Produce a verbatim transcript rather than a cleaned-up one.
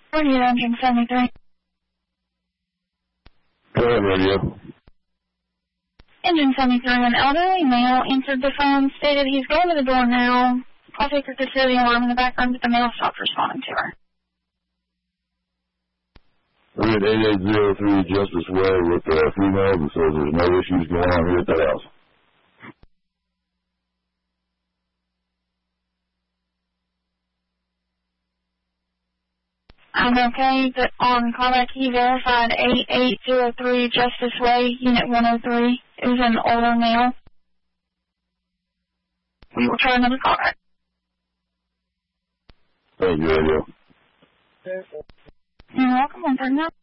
Radio Engine seventy-three. Go ahead, radio. Engine seventy-three, an elderly male answered the phone, stated he's going to the door now. I'll take her to the alarm in the background, but the male stopped responding to her. We're at eighty-eight oh three Justice Way with a uh, female that says there's no issues going on here at that house. I'm okay, but on callback he verified eighty-eight oh three Justice Way, Unit one oh three. It was an older male. We will try another callback. Thank you, radio. You're welcome. I'm turning up.